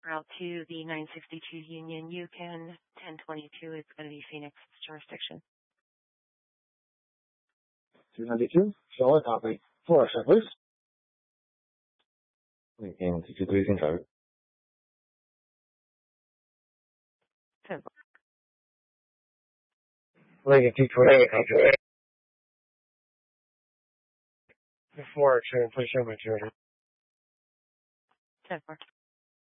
route to the 962 Union Yukon 1022 is going to be Phoenix jurisdiction. 292, show it, copy. 4, sir, please. Again, 223 in traffic. 10. Lincoln 228, copy. Before action, please show my journey. 10-4.